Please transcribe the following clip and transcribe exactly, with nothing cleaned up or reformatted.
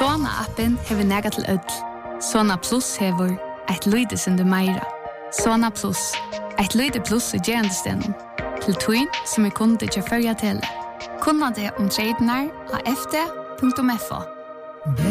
Sona-appen hever nega til ødel. Sona Plus hever eit lyde sindu meira. Sona Plus, eit lyde plus i gerandestenen. Til tøyn som er kunde til førja tele. Kunna det om treidenar av f d punktum f o.